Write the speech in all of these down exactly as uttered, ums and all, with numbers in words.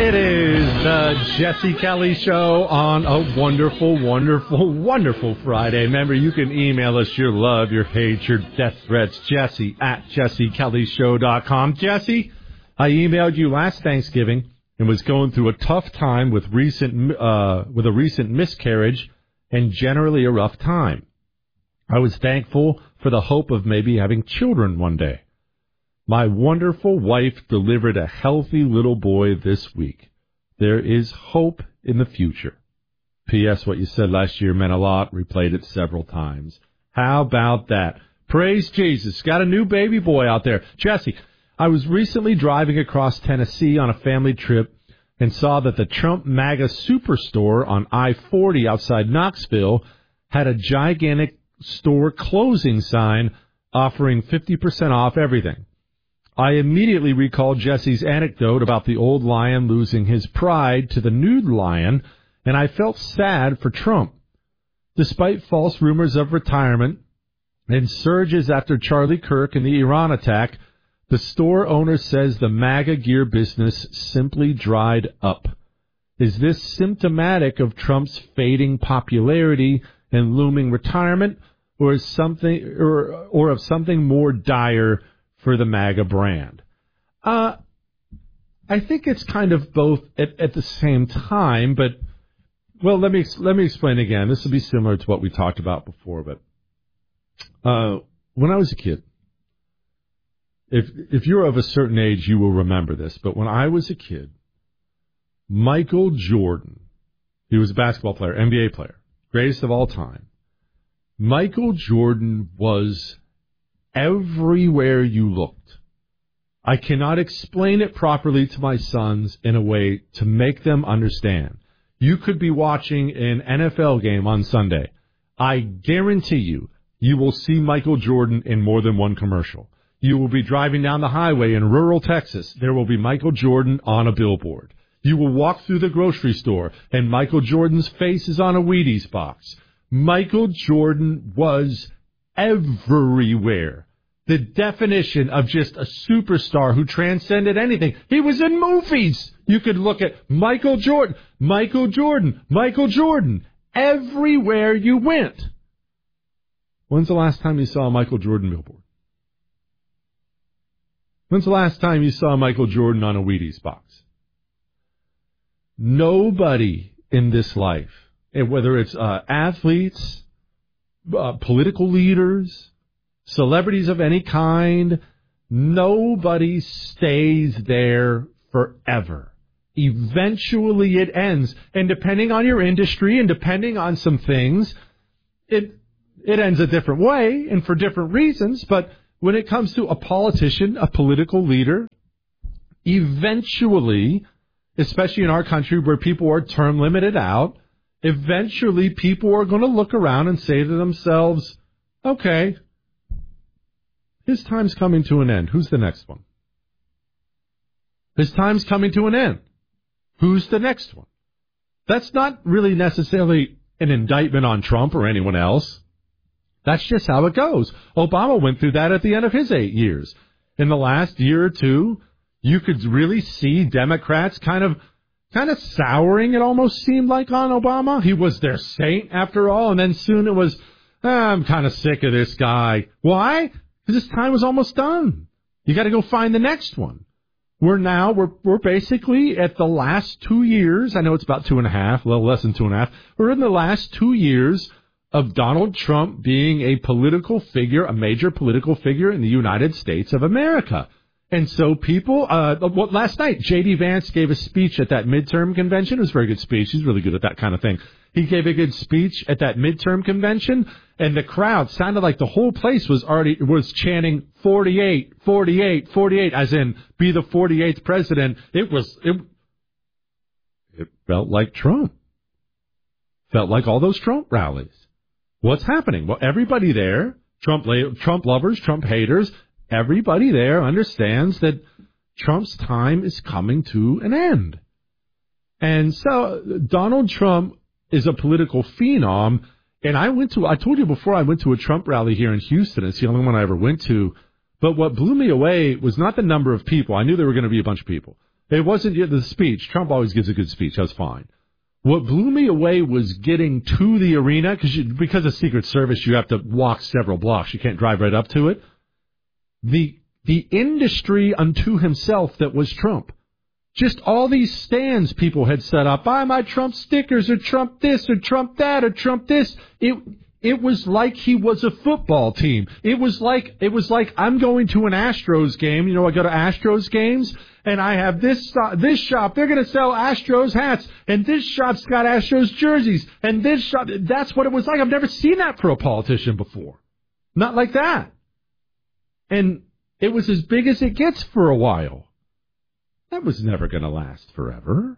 It is the Jesse Kelly Show on a wonderful, wonderful, wonderful Friday. Remember, you can email us your love, your hate, your death threats, Jesse at jesse kelly show dot com. Jesse, I emailed you last Thanksgiving and was going through a tough time with recent, uh, with a recent miscarriage and generally a rough time. I was thankful for the hope of maybe having children one day. My wonderful wife delivered a healthy little boy this week. There is hope in the future. P S. What you said last year meant a lot. Replayed it several times. How about that? Praise Jesus. Got a new baby boy out there. Jesse, I was recently driving across Tennessee on a family trip and saw that the Trump MAGA Superstore on I forty outside Knoxville had a gigantic store closing sign offering fifty percent off everything. I immediately recalled Jesse's anecdote about the old lion losing his pride to the nude lion, and I felt sad for Trump. Despite false rumors of retirement and surges after Charlie Kirk and the Iran attack, the store owner says the MAGA gear business simply dried up. Is this symptomatic of Trump's fading popularity and looming retirement, or is something, or or of something more dire for the MAGA brand? Uh, I think it's kind of both at, at the same time, but, well, let me let me explain again. This will be similar to what we talked about before, but uh, when I was a kid, if if you're of a certain age, you will remember this, but when I was a kid, Michael Jordan, he was a basketball player, N B A player, greatest of all time. Michael Jordan was everywhere you looked. I cannot explain it properly to my sons in a way to make them understand. You could be watching an N F L game on Sunday. I guarantee you, you will see Michael Jordan in more than one commercial. You will be driving down the highway in rural Texas. There will be Michael Jordan on a billboard. You will walk through the grocery store, and Michael Jordan's face is on a Wheaties box. Michael Jordan was everywhere. The definition of just a superstar who transcended anything. He was in movies. You could look at Michael Jordan, Michael Jordan, Michael Jordan, everywhere you went. When's the last time you saw a Michael Jordan billboard? When's the last time you saw Michael Jordan on a Wheaties box? Nobody in this life, and whether it's uh, athletes, Uh, political leaders, celebrities of any kind, nobody stays there forever. Eventually it ends. And depending on your industry and depending on some things, it it ends a different way and for different reasons. But when it comes to a politician, a political leader, eventually, especially in our country where people are term limited out, eventually, people are going to look around and say to themselves, okay, his time's coming to an end. Who's the next one? His time's coming to an end. Who's the next one? That's not really necessarily an indictment on Trump or anyone else. That's just how it goes. Obama went through that at the end of his eight years. In the last year or two, you could really see Democrats kind of Kind of souring, it almost seemed like, on Obama. He was their saint, after all, and then soon it was, ah, I'm kind of sick of this guy. Why? Because his time was almost done. You got to go find the next one. We're now, we're we're basically at the last two years. I know it's about two and a half, a little less than two and a half. We're in the last two years of Donald Trump being a political figure, a major political figure in the United States of America. And so people, uh, well, last night, J D. Vance gave a speech at that midterm convention. It was a very good speech. He's really good at that kind of thing. He gave a good speech at that midterm convention, and the crowd sounded like the whole place was already, was chanting forty-eight, forty-eight, forty-eight, as in, be the forty-eighth president. It was, it, it felt like Trump. Felt like all those Trump rallies. What's happening? Well, everybody there, Trump, Trump lovers, Trump haters, everybody there understands that Trump's time is coming to an end. And so Donald Trump is a political phenom. And I went to, I told you before, I went to a Trump rally here in Houston. It's the only one I ever went to. But what blew me away was not the number of people. I knew there were going to be a bunch of people. It wasn't the speech. Trump always gives a good speech. That's fine. What blew me away was getting to the arena, because because of Secret Service, you have to walk several blocks. You can't drive right up to it. The the industry unto himself that was Trump. Just all these stands people had set up. Buy my Trump stickers, or Trump this, or Trump that, or Trump this. It it was like he was a football team. It was like it was like I'm going to an Astros game. You know, I go to Astros games, and I have this uh, this shop. They're going to sell Astros hats, and this shop's got Astros jerseys, and this shop. That's what it was like. I've never seen that for a politician before. Not like that. And it was as big as it gets for a while. That was never going to last forever.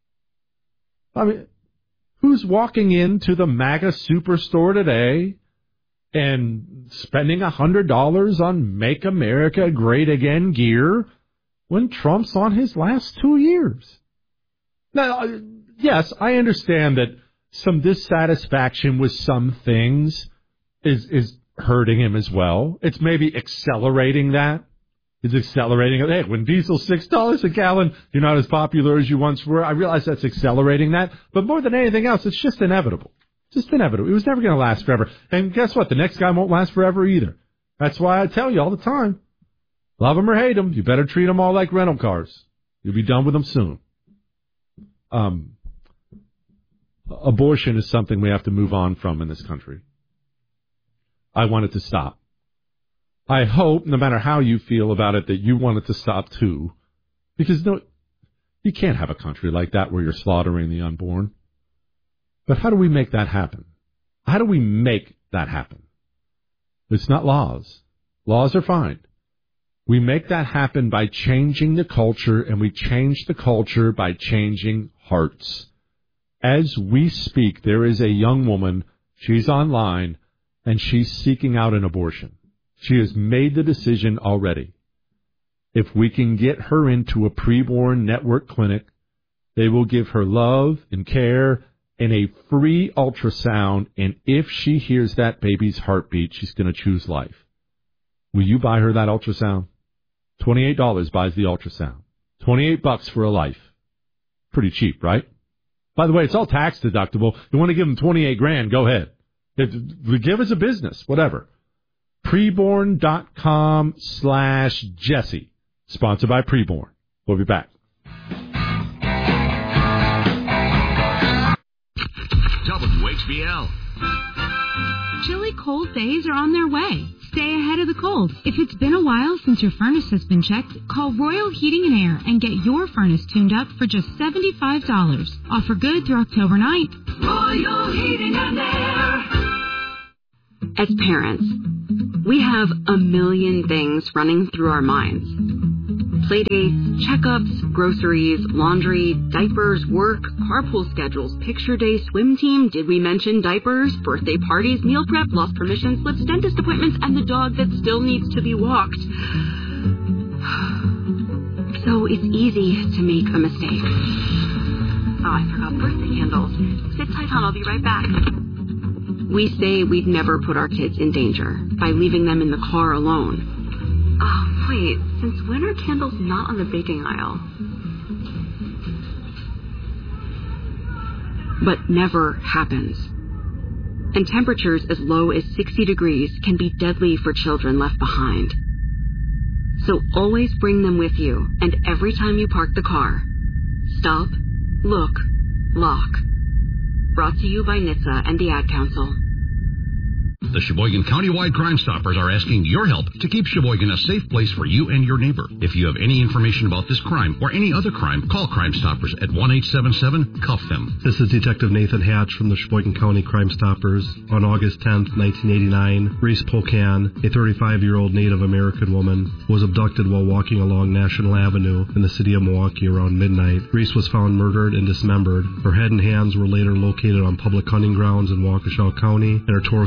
I mean, who's walking into the MAGA superstore today and spending one hundred dollars on Make America Great Again gear when Trump's on his last two years? Now, yes, I understand that some dissatisfaction with some things is is hurting him as well. It's maybe accelerating that. It's accelerating it. Hey, when diesel's six dollars a gallon, you're not as popular as you once were. I realize that's accelerating that. But more than anything else, it's just inevitable. Just inevitable. It was never going to last forever. And guess what? The next guy won't last forever either. That's why I tell you all the time. Love them or hate them. You better treat them all like rental cars. You'll be done with them soon. Um, abortion is something we have to move on from in this country. I want it to stop. I hope, no matter how you feel about it, that you want it to stop too. Because no, you can't have a country like that where you're slaughtering the unborn. But how do we make that happen? How do we make that happen? It's not laws. Laws are fine. We make that happen by changing the culture, and we change the culture by changing hearts. As we speak, there is a young woman, she's online, and she's seeking out an abortion. She has made the decision already. If we can get her into a preborn network clinic, they will give her love and care and a free ultrasound, and if she hears that baby's heartbeat, she's going to choose life. Will you buy her that ultrasound? twenty-eight dollars buys the ultrasound. twenty-eight bucks for a life. Pretty cheap, right? By the way, it's all tax deductible. You want to give them twenty-eight grand, go ahead. If, give us a business, whatever. Preborn.com slash Jesse. Sponsored by Preborn. We'll be back. W H B L. Chilly cold days are on their way. Stay ahead of the cold. If it's been a while since your furnace has been checked, call Royal Heating and Air and get your furnace tuned up for just seventy-five dollars. Offer good through October ninth. Royal Heating and Air. As parents, we have a million things running through our minds. Playdates, checkups, groceries, laundry, diapers, work, carpool schedules, picture day, swim team, did we mention diapers, birthday parties, meal prep, lost permission slips, dentist appointments, and the dog that still needs to be walked. So it's easy to make a mistake. Oh, I forgot birthday candles. Sit tight, hon, I'll be right back. We say we'd never put our kids in danger by leaving them in the car alone. Oh, wait, since when are candles not on the baking aisle? But never happens. And temperatures as low as sixty degrees can be deadly for children left behind. So always bring them with you, and every time you park the car, stop, look, lock. Brought to you by N H T S A and the Ad Council. The Sheboygan Countywide Crime Stoppers are asking your help to keep Sheboygan a safe place for you and your neighbor. If you have any information about this crime or any other crime, call Crime Stoppers at one eight seven seven, C U F them. This is Detective Nathan Hatch from the Sheboygan County Crime Stoppers. On August tenth, nineteen eighty-nine, Reese Polkan, a thirty-five-year-old Native American woman, was abducted while walking along National Avenue in the city of Milwaukee around midnight. Reese was found murdered and dismembered. Her head and hands were later located on public hunting grounds in Waukesha County, and her torso was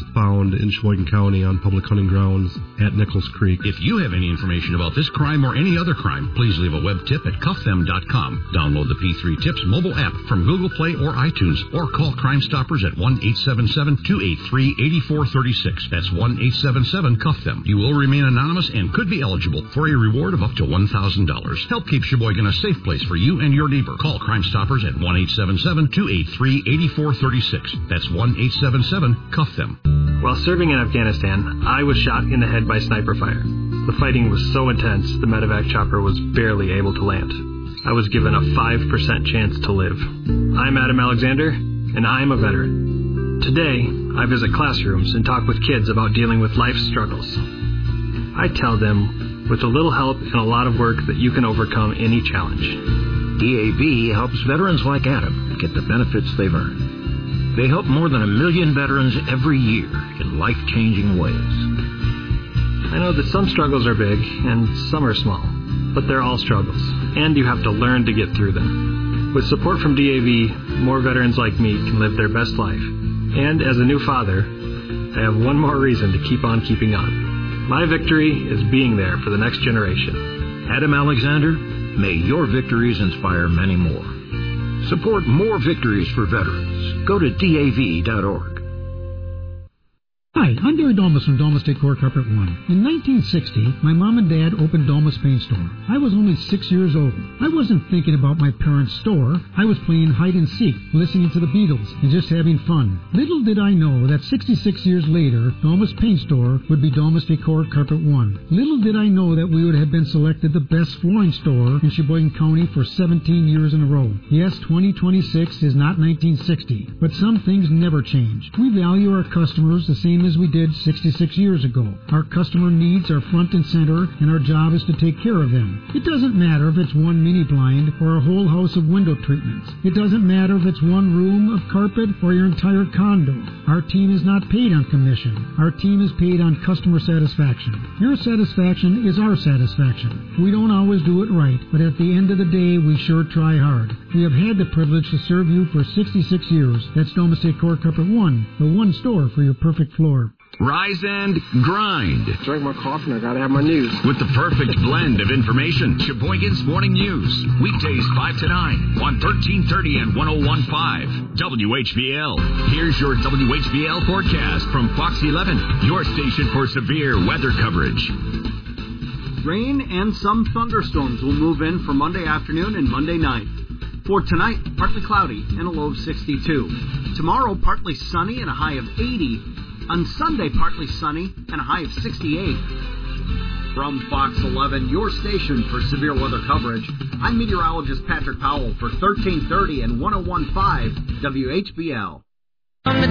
found in Sheboygan County on public hunting grounds at Nichols Creek. If you have any information about this crime or any other crime, please leave a web tip at cuff them dot com. Download the P three Tips mobile app from Google Play or iTunes, or call Crime Stoppers at one eight seven seven, two eight three, eight four three six. That's one eight seven seven, cuff them. You will remain anonymous and could be eligible for a reward of up to one thousand dollars. Help keep Sheboygan a safe place for you and your neighbor. Call Crime Stoppers at one eight seven seven, two eight three, eight four three six. That's one eight seven seven, cuff them. While serving in Afghanistan, I was shot in the head by sniper fire. The fighting was so intense, the medevac chopper was barely able to land. I was given a five percent chance to live. I'm Adam Alexander, and I'm a veteran. Today, I visit classrooms and talk with kids about dealing with life's struggles. I tell them, with a little help and a lot of work, that you can overcome any challenge. D A V helps veterans like Adam get the benefits they've earned. They help more than a million veterans every year in life-changing ways. I know that some struggles are big and some are small, but they're all struggles, and you have to learn to get through them. With support from D A V, more veterans like me can live their best life. And as a new father, I have one more reason to keep on keeping on. My victory is being there for the next generation. Adam Alexander, may your victories inspire many more. Support more victories for veterans. Go to D A V dot org. Hi, I'm Gary Domus from Domus Decor Carpet One. In nineteen sixty, my mom and dad opened Domus Paint Store. I was only six years old. I wasn't thinking about my parents' store. I was playing hide and seek, listening to the Beatles, and just having fun. Little did I know that sixty-six years later, Domus Paint Store would be Domus Decor Carpet One. Little did I know that we would have been selected the best flooring store in Sheboygan County for seventeen years in a row. Yes, twenty twenty-six is not nineteen sixty, but some things never change. We value our customers the same as we did sixty-six years ago. Our customer needs are front and center, and our job is to take care of them. It doesn't matter if it's one mini blind or a whole house of window treatments. It doesn't matter if it's one room of carpet or your entire condo. Our team is not paid on commission. Our team is paid on customer satisfaction. Your satisfaction is our satisfaction. We don't always do it right, but at the end of the day, we sure try hard. We have had the privilege to serve you for sixty-six years. That's Domus Decor Carpet One, the one store for your perfect floor. Rise and grind. Drink my coffee and I gotta have my news. With the perfect blend of information. Sheboygan's Morning News. Weekdays five to nine on thirteen thirty and one oh one point five W H B L. Here's your W H B L forecast from Fox eleven, your station for severe weather coverage. Rain and some thunderstorms will move in for Monday afternoon and Monday night. For tonight, partly cloudy and a low of sixty-two. Tomorrow, partly sunny and a high of eighty. On Sunday, partly sunny and a high of sixty-eight. From Fox eleven, your station for severe weather coverage, I'm meteorologist Patrick Powell for thirteen thirty and one oh one point five W H B L.